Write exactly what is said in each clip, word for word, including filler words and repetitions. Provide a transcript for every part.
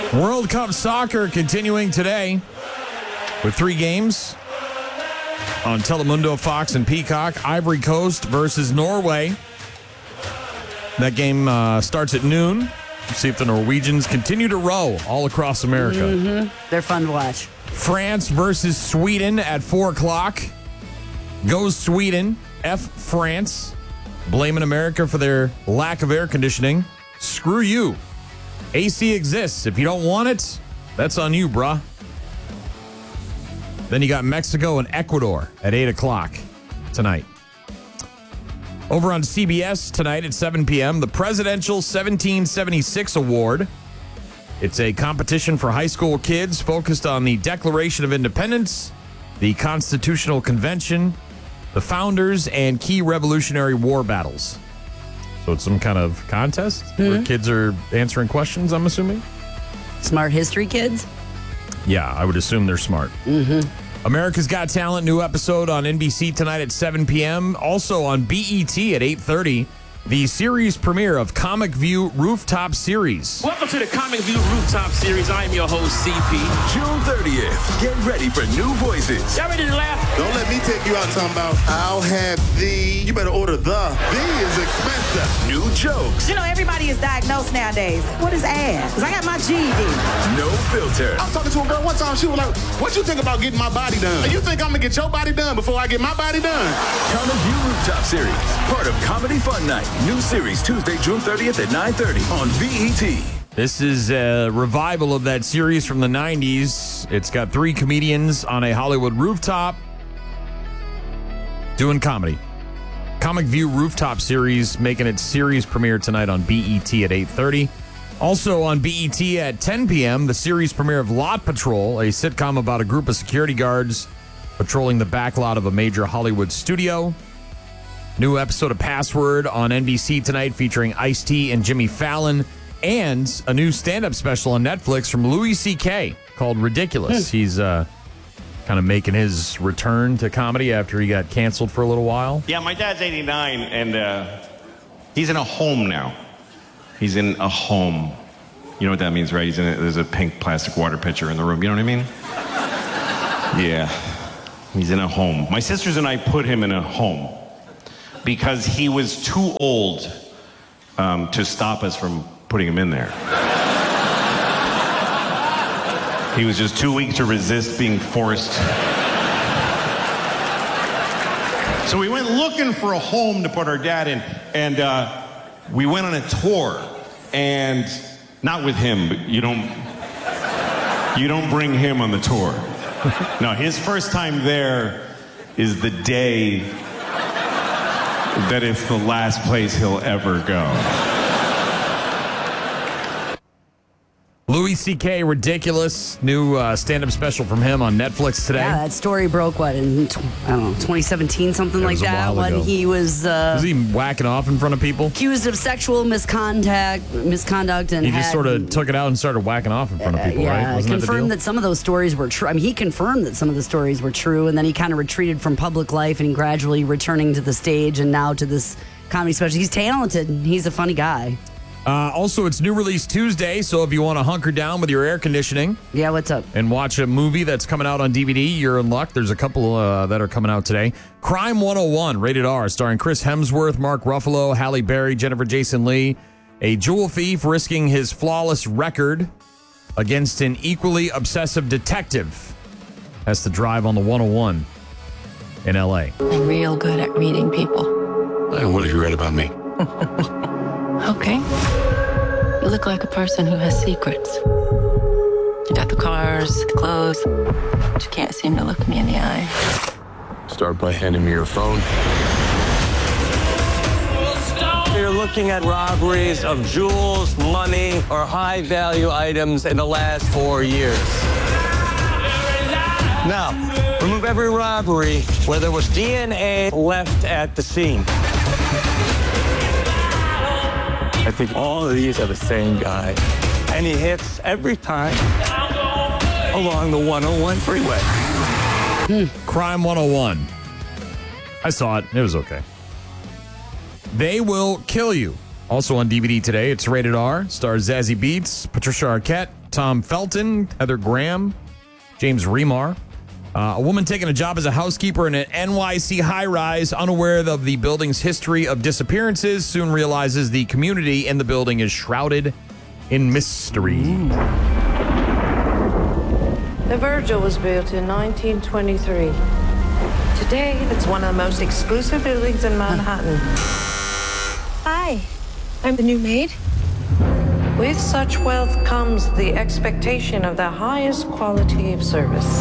World Cup soccer continuing today with three games on Telemundo, Fox, and Peacock. Ivory Coast versus Norway. That game uh, starts at noon. We'll see if the Norwegians continue to row all across America. Mm-hmm. They're fun to watch. France versus Sweden at four o'clock. Goes Sweden. F France. Blaming America for their lack of air conditioning. Screw you. A C exists. If you don't want it, that's on you, bruh. Then you got Mexico and Ecuador at eight o'clock tonight. Over on C B S tonight at seven p.m., the Presidential seventeen seventy-six Award. It's a competition for high school kids focused on the Declaration of Independence, the Constitutional Convention, the founders, and key Revolutionary War battles. So it's some kind of contest mm-hmm. where kids are answering questions, I'm assuming? Smart history kids? Yeah, I would assume they're smart. Mm-hmm. America's Got Talent, new episode on N B C tonight at seven p.m. Also on B E T at eight thirty. The series premiere of Comic View Rooftop Series. Welcome to the Comic View Rooftop Series. I am your host, C P. June thirtieth. Get ready for new voices. Y'all ready to laugh? Don't let me take you out talking about I'll have the. You better order the. The is expensive. New jokes. You know, everybody is diagnosed nowadays. What is ass? Because I got my G E D. No filter. I was talking to a girl one time. She was like, what you think about getting my body done? You think I'm going to get your body done before I get my body done? Comic View Rooftop Series. Part of Comedy Fun Night. New series Tuesday, June thirtieth at nine thirty on B E T. This is a revival of that series from the nineties. It's got three comedians on a Hollywood rooftop doing comedy. Comic View Rooftop Series making its series premiere tonight on B E T at eight thirty. Also on B E T at ten p.m., the series premiere of Lot Patrol, a sitcom about a group of security guards patrolling the backlot of a major Hollywood studio. New episode of Password on N B C tonight featuring Ice-T and Jimmy Fallon. And a new stand-up special on Netflix from Louis C K called Ridiculous. He's uh, kind of making his return to comedy after he got canceled for a little while. Yeah, my dad's eighty-nine, and uh, he's in a home now. He's in a home. You know what that means, right? He's in a, there's a pink plastic water pitcher in the room. You know what I mean? Yeah. He's in a home. My sisters and I put him in a home because he was too old um, to stop us from putting him in there. He was just too weak to resist being forced. So we went looking for a home to put our dad in, and uh, we went on a tour, and not with him, but you don't, you don't bring him on the tour. No, his first time there is the day that it's the last place he'll ever go. Louis C K, Ridiculous, new uh, stand-up special from him on Netflix today. Yeah, that story broke, what, in, tw- I don't know, twenty seventeen, something That like was a that, while when ago. he was uh, Was he whacking off in front of people? accused of sexual misconduct, misconduct and He just had, sort of took it out and started whacking off in front of people, yeah, right? Wasn't that the confirmed deal? that some of those stories were true. I mean, he confirmed that some of the stories were true, and then he kind of retreated from public life and gradually returning to the stage and now to this comedy special. He's talented. He's a funny guy. Uh, also, it's New Release Tuesday, so if you want to hunker down with your air conditioning Yeah, what's up? and watch a movie that's coming out on D V D, you're in luck. There's a couple uh, that are coming out today. Crime one oh one, rated R, starring Chris Hemsworth, Mark Ruffalo, Halle Berry, Jennifer Jason Leigh. A jewel thief risking his flawless record against an equally obsessive detective has to drive on the one oh one in L A. I'm real good at reading people. And what have you read about me? Okay. You look like a person who has secrets. You got the cars, the clothes, but you can't seem to look me in the eye. Start by handing me your phone. You're looking at robberies of jewels, money, or high-value items in the last four years. Now, remove every robbery where there was D N A left at the scene. I think all of these are the same guy. And he hits every time along the one oh one freeway. Crime one oh one. I saw it. It was okay. They Will Kill You. Also on D V D today. It's rated R. Stars Zazie Beetz, Patricia Arquette, Tom Felton, Heather Graham, James Remar. Uh, a woman taking a job as a housekeeper in an N Y C high-rise, unaware of the building's history of disappearances, soon realizes the community in the building is shrouded in mystery. Ooh. The Virgil was built in nineteen twenty-three. Today, it's one of the most exclusive buildings in Manhattan. Hi, I'm the new maid. With such wealth comes the expectation of the highest quality of service.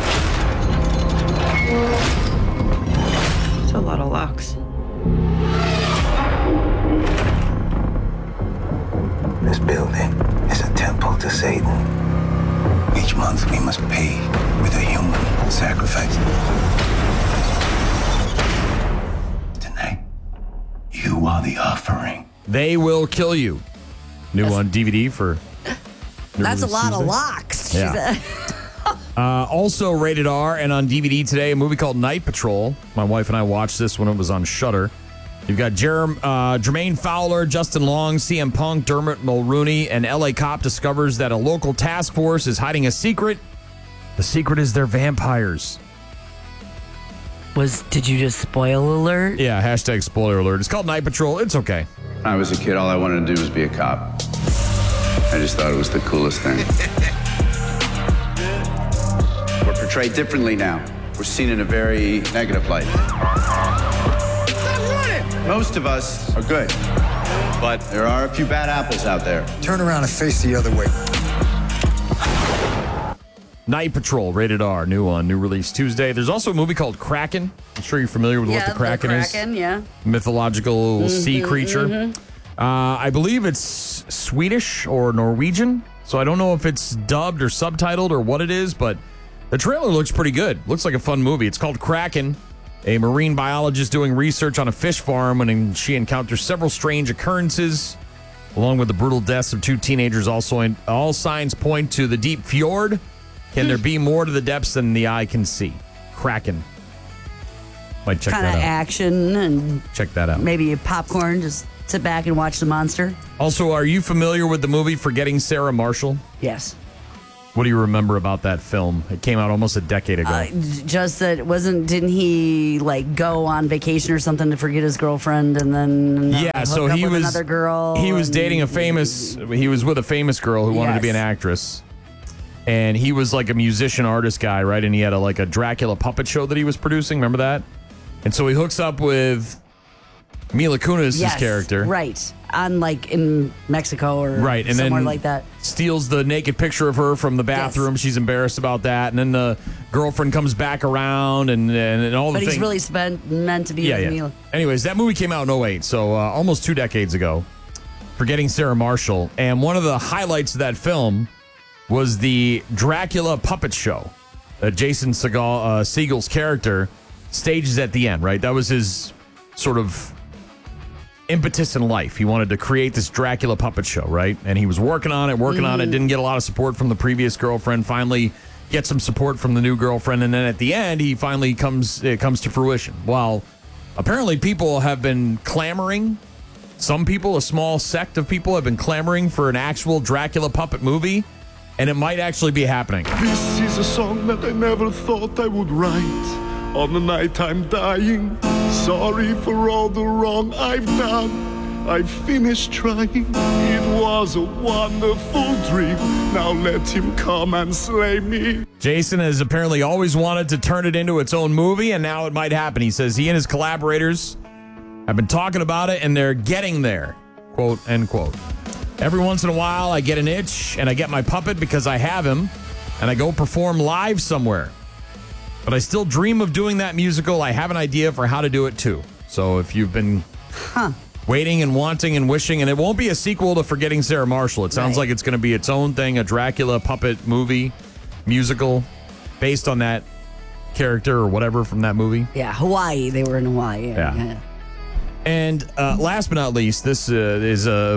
It's a lot of locks. This building is a temple to Satan. Each month we must pay with a human sacrifice. Tonight, you are the offering. They Will Kill You. New That's, on D V D for... That's a lot Tuesday. of locks. She Yeah. said. Uh, also rated R and on D V D today, a movie called Night Patrol. My wife and I watched this when it was on Shudder. You've got Jer- uh, Jermaine Fowler, Justin Long, C M Punk, Dermot Mulrooney, and L A cop discovers that a local task force is hiding a secret. The secret is they're vampires. Was did you just spoil alert? Yeah, hashtag spoiler alert. It's called Night Patrol. It's okay. When I was a kid, all I wanted to do was be a cop. I just thought it was the coolest thing. We're portrayed differently now. We're seen in a very negative light. Most of us are good, but there are a few bad apples out there. Turn around and face the other way. Night Patrol, rated R, new one, new release Tuesday. There's also a movie called Kraken. I'm sure you're familiar with yeah, what the Kraken, the Kraken is. yeah. Mythological Mm-hmm, sea creature. Mm-hmm. Uh, I believe it's Swedish or Norwegian, so I don't know if it's dubbed or subtitled or what it is, but the trailer looks pretty good. Looks like a fun movie. It's called Kraken. A marine biologist doing research on a fish farm when she encounters several strange occurrences, along with the brutal deaths of two teenagers. Also, in, all signs point to the deep fjord. Can there be more to the depths than the eye can see? Kraken. Might check Kind that of out. action and Check that out. maybe popcorn. Just sit back and watch the monster. Also, are you familiar with the movie Forgetting Sarah Marshall? Yes. What do you remember about that film? It came out almost a decade ago. Uh, just that wasn't didn't he like go on vacation or something to forget his girlfriend and then uh, yeah, hook so up he with was another girl. He was and- dating a famous. He was with a famous girl who wanted to be an Yes. actress, and he was like a musician artist guy, right? And he had a like a Dracula puppet show that he was producing. Remember that? And so he hooks up with Mila Kunis' yes, character, right? On like in Mexico or right, and somewhere then like that. steals the naked picture of her from the bathroom. She's embarrassed about that, and then the girlfriend comes back around, and and, and all the But things. he's really spent, meant to be yeah, with yeah. Mila. Anyways, that movie came out in oh eight, so uh, almost two decades ago. Forgetting Sarah Marshall, and one of the highlights of that film was the Dracula puppet show that Jason Segal, uh, Segel's character stages at the end. Right, that was his sort of impetus in life. He wanted to create this Dracula puppet show, right? And he was working on it, working on it, didn't get a lot of support from the previous girlfriend, finally get some support from the new girlfriend, and then at the end, he finally comes, it comes to fruition. Well, apparently people have been clamoring. Some people, a small sect of people, have been clamoring for an actual Dracula puppet movie, and it might actually be happening. This is a song that I never thought I would write. On the night I'm dying, sorry for all the wrong I've done. I finished trying, it was a wonderful dream. Now let him come and slay me. Jason has apparently always wanted to turn it into its own movie, and now it might happen. He says he and his collaborators have been talking about it, and they're getting there, quote, end quote. Every once in a while, I get an itch, and I get my puppet because I have him, and I go perform live somewhere. But I still dream of doing that musical. I have an idea for how to do it, too. So if you've been huh. waiting and wanting and wishing, and it won't be a sequel to Forgetting Sarah Marshall. It sounds Right. like it's going to be its own thing, a Dracula puppet movie, musical, based on that character or whatever from that movie. Yeah, Hawaii. They were in Hawaii. Yeah. Yeah. And uh, last but not least, this uh, is a...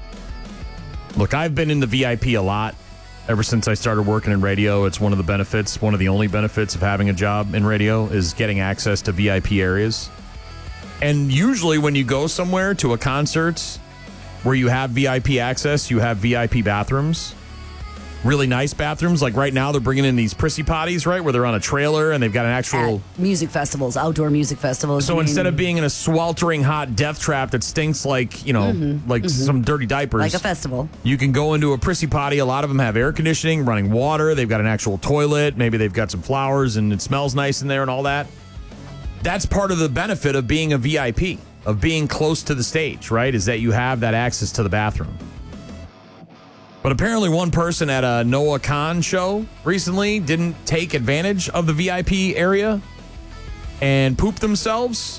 Look, I've been in the V I P a lot. Ever since I started working in radio, it's one of the benefits, one of the only benefits of having a job in radio is getting access to V I P areas. And usually when you go somewhere to a concert where you have V I P access, you have V I P bathrooms. really nice bathrooms. Like right now, they're bringing in these prissy potties, right, where they're on a trailer and they've got an actual At music festivals, outdoor music festivals. So I mean, instead of being in a sweltering hot death trap that stinks like, you know, Mhm, like mhm. some dirty diapers. like a festival. You can go into a prissy potty. A lot of them have air conditioning, running water. They've got an actual toilet. Maybe they've got some flowers and it smells nice in there and all that. That's part of the benefit of being a V I P, of being close to the stage, right? Is that you have that access to the bathroom. But apparently one person at a Noah Khan show recently didn't take advantage of the V I P area and pooped themselves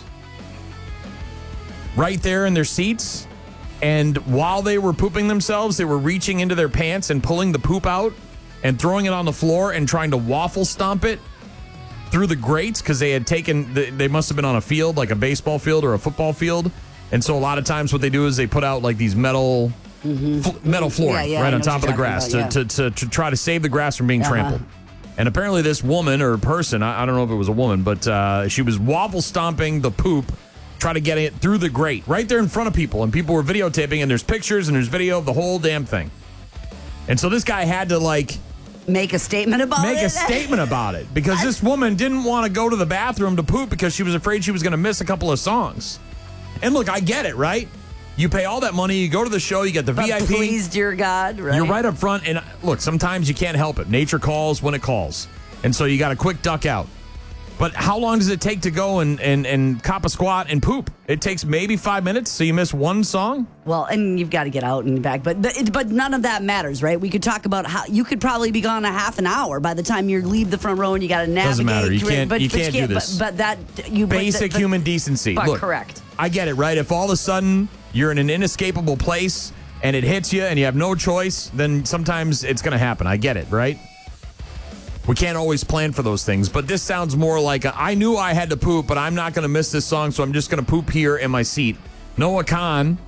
right there in their seats. And while they were pooping themselves, they were reaching into their pants and pulling the poop out and throwing it on the floor and trying to waffle stomp it through the grates because they had taken, they must have been on a field, like a baseball field or a football field. And so a lot of times what they do is they put out like these metal Mm-hmm. fl- metal flooring Yeah, yeah, I right know on what top of you're the grass talking about, to, yeah. to, to, to try to save the grass from being Uh-huh. trampled. And apparently this woman or person, I, I don't know if it was a woman, but uh, she was waffle stomping the poop, try to get it through the grate right there in front of people. And people were videotaping and there's pictures and there's video of the whole damn thing. And so this guy had to like Make a statement about make it. a statement about it because this woman didn't want to go to the bathroom to poop because she was afraid she was going to miss a couple of songs. And look, I get it, right? You pay all that money, you go to the show, you get the But V I P. please, dear God, right? You're right up front. And look, sometimes you can't help it. Nature calls when it calls. And so you got a quick duck out. But how long does it take to go and, and, and cop a squat and poop? It takes maybe five minutes, so you miss one song? Well, and you've got to get out and back, but but but none of that matters, right? We could talk about how you could probably be gone a half an hour by the time you leave the front row and you got to navigate. Doesn't matter. You through it, can't- But, you but can't do this. But, but that you but Basic but- human decency. But Look, correct. I get it, right? If all of a sudden you're in an inescapable place and it hits you and you have no choice, then sometimes it's going to happen. I get it, right? We can't always plan for those things, but this sounds more like a, I knew I had to poop, but I'm not going to miss this song, so I'm just going to poop here in my seat. Noah Khan,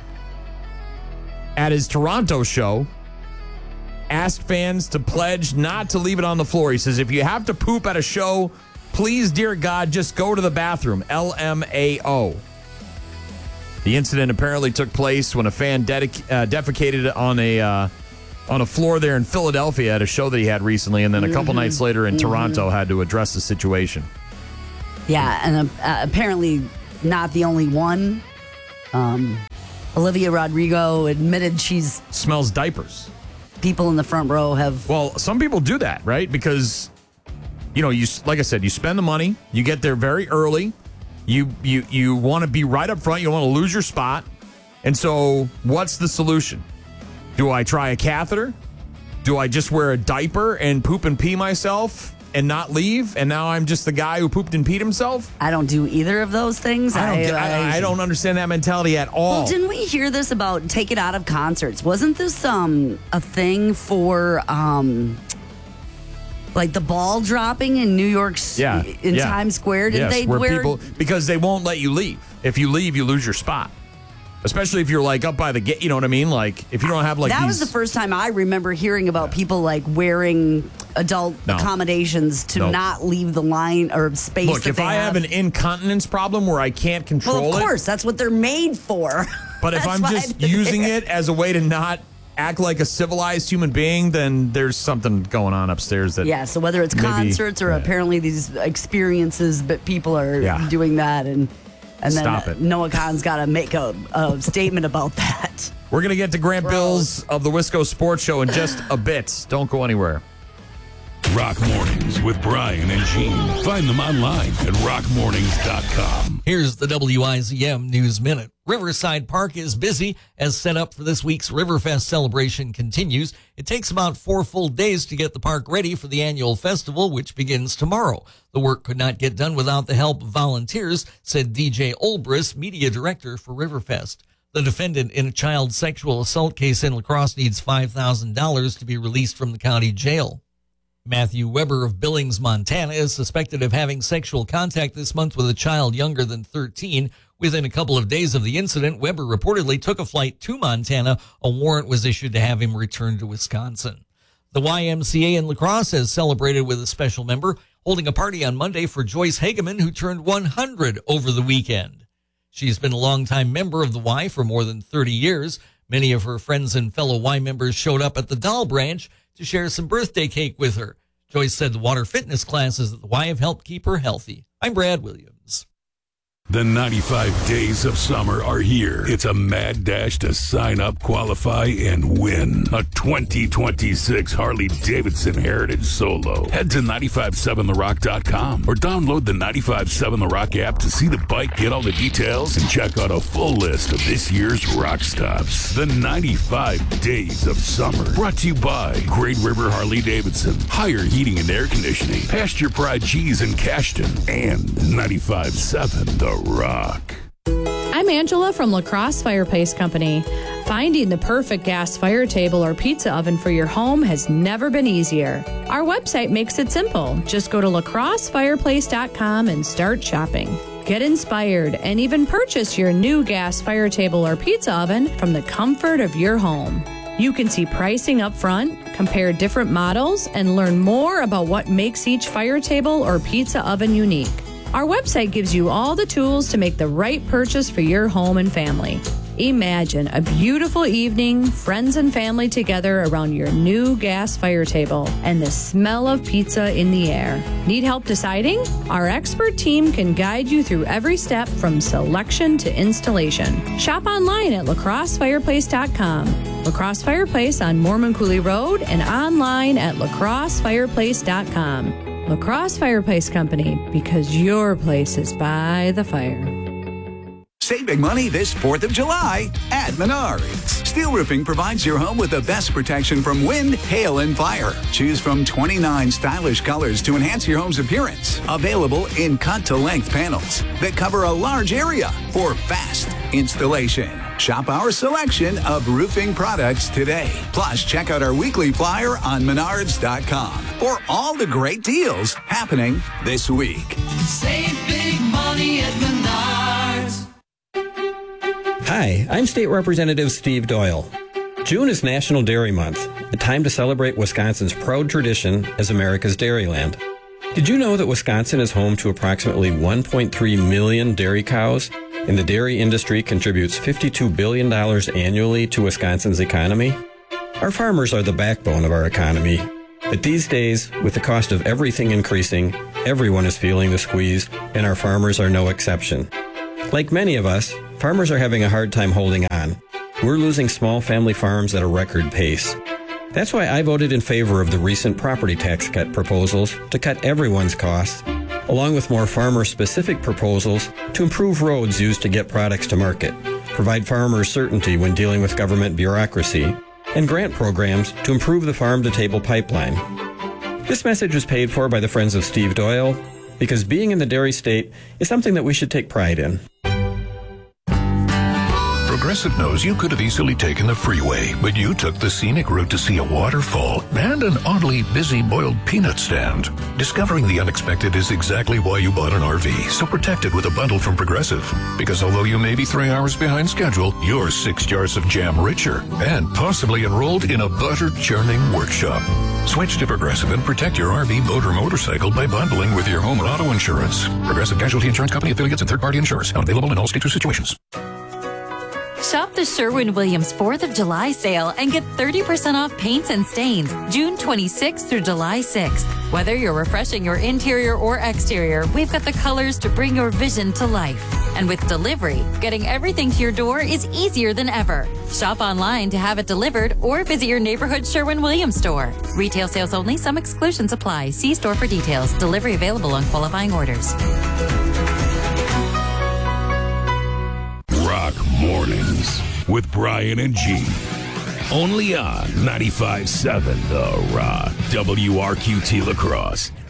at his Toronto show, asked fans to pledge not to leave it on the floor. He says, if you have to poop at a show, please, dear God, just go to the bathroom. L M A O. The incident apparently took place when a fan dedic- uh, defecated on a uh, on a floor there in Philadelphia at a show that he had recently, and then a couple Mhm. nights later in Mhm. Toronto had to address the situation. Yeah, and uh, apparently not the only one. Um, Olivia Rodrigo admitted she's smells diapers. People in the front row have. Well, some people do that, right? Because, you know, you like I said, you spend the money, you get there very early, you you you want to be right up front, you don't want to lose your spot, and so what's the solution? Do I try a catheter? Do I just wear a diaper and poop and pee myself and not leave? And now I'm just the guy who pooped and peed himself? I don't do either of those things. I don't, get, I, I don't understand that mentality at all. Well, didn't we hear this about take it out of concerts? Wasn't this um a thing for um like the ball dropping in New York's yeah, in yeah. Times Square? Didn't yes, they where wear people because they won't let you leave. If you leave, you lose your spot. Especially if you're like up by the gate, you know what I mean? Like if you don't have like that these, was the first time I remember hearing about people like wearing adult No. accommodations to Nope. not leave the line or space. Look, that if they I have an incontinence problem where I can't control well, of it, course, that's what they're made for. but if That's I'm why just they're using there. it as a way to not act like a civilized human being, then there's something going on upstairs that Yeah, so whether it's maybe- concerts or yeah. apparently these experiences, but people are Yeah. doing that, and and then Stop it. Noah Khan's got to make a, a statement about that. We're going to get to Grant Bills of the Wisco Sports Show in just a bit. Don't go anywhere. Rock Mornings with Brian and Gene. Find them online at rock mornings dot com. Here's the W I Z M News Minute. Riverside Park is busy as set up for this week's Riverfest celebration continues. It takes about four full days to get the park ready for the annual festival, which begins tomorrow. The work could not get done without the help of volunteers, said D J Olbrist, media director for Riverfest. The defendant in a child sexual assault case in La Crosse needs five thousand dollars to be released from the county jail. Matthew Weber of Billings, Montana, is suspected of having sexual contact this month with a child younger than thirteen. Within a couple of days of the incident, Weber reportedly took a flight to Montana. A warrant was issued to have him returned to Wisconsin. The Y M C A in La Crosse has celebrated with a special member, holding a party on Monday for Joyce Hageman, who turned one hundred over the weekend. She's been a longtime member of the Y for more than thirty years. Many of her friends and fellow Y members showed up at the Doll Branch to share some birthday cake with her. Joyce said the water fitness classes at the Y have helped keep her healthy. I'm Brad Williams. The ninety-five days of summer are here. It's a mad dash to sign up, qualify, and win a twenty twenty-six Harley-Davidson Heritage Solo. Head to nine five seven the rock dot com or download the nine five seven The Rock app to see the bike, get all the details, and check out a full list of this year's rock stops. The ninety-five days of summer. Brought to you by Great River Harley-Davidson, Higher Heating and Air Conditioning, Pasture Pride Cheese in Cashton, and ninety-five seven The Rock. I'm Angela from La Crosse Fireplace Company. Finding the perfect gas fire table or pizza oven for your home has never been easier. Our website makes it simple. Just go to la crosse fireplace dot com and start shopping. Get inspired and even purchase your new gas fire table or pizza oven from the comfort of your home. You can see pricing up front, compare different models, and learn more about what makes each fire table or pizza oven unique. Our website gives you all the tools to make the right purchase for your home and family. Imagine a beautiful evening, friends and family together around your new gas fire table and the smell of pizza in the air. Need help deciding? Our expert team can guide you through every step from selection to installation. Shop online at la crosse fireplace dot com. La Crosse Fireplace on Mormon Coulee Road and online at la crosse fireplace dot com. La Crosse Fireplace Company, because your place is by the fire. Save big money this fourth of July at Menards. Steel Roofing provides your home with the best protection from wind, hail, and fire. Choose from twenty-nine stylish colors to enhance your home's appearance. Available in cut-to-length panels that cover a large area for fast installation. Shop our selection of roofing products today. Plus, check out our weekly flyer on menards dot com for all the great deals happening this week. Save big money at Menards. Hi, I'm State Representative Steve Doyle. June is National Dairy Month, a time to celebrate Wisconsin's proud tradition as America's dairyland. Did you know that Wisconsin is home to approximately one point three million dairy cows, and the dairy industry contributes fifty-two billion dollars annually to Wisconsin's economy? Our farmers are the backbone of our economy, but these days, with the cost of everything increasing, everyone is feeling the squeeze, and our farmers are no exception. Like many of us, farmers are having a hard time holding on. We're losing small family farms at a record pace. That's why I voted in favor of the recent property tax cut proposals to cut everyone's costs, along with more farmer-specific proposals to improve roads used to get products to market, provide farmers certainty when dealing with government bureaucracy, and grant programs to improve the farm-to-table pipeline. This message was paid for by the Friends of Steve Doyle, because being in the dairy state is something that we should take pride in. Progressive knows you could have easily taken the freeway, but you took the scenic route to see a waterfall and an oddly busy boiled peanut stand. Discovering the unexpected is exactly why you bought an R V, so protect it with a bundle from Progressive. Because although you may be three hours behind schedule, you're six jars of jam richer and possibly enrolled in a butter churning workshop. Switch to Progressive and protect your R V, boat, or motorcycle by bundling with your home and auto insurance. Progressive Casualty Insurance Company affiliates and third-party insurers. Not available in all states or situations. Shop the Sherwin-Williams fourth of July sale and get thirty percent off paints and stains June twenty-sixth through July sixth. Whether you're refreshing your interior or exterior, we've got the colors to bring your vision to life. And with delivery, getting everything to your door is easier than ever. Shop online to have it delivered or visit your neighborhood Sherwin-Williams store. Retail sales only. Some exclusions apply. See store for details. Delivery available on qualifying orders. Rock Mornings with Brian and Gene. Only on ninety-five point seven The Rock. W R Q T La Crosse.